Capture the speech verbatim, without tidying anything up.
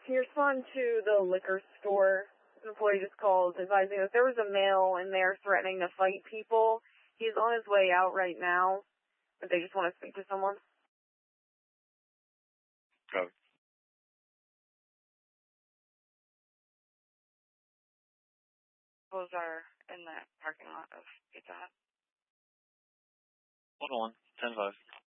Can you respond to the liquor store? An employee just called advising that there was a male in there threatening to fight people. He's on his way out right now, but they just want to speak to someone. Go. Those are in the parking lot of Pizza Hut. Hold on. ten five.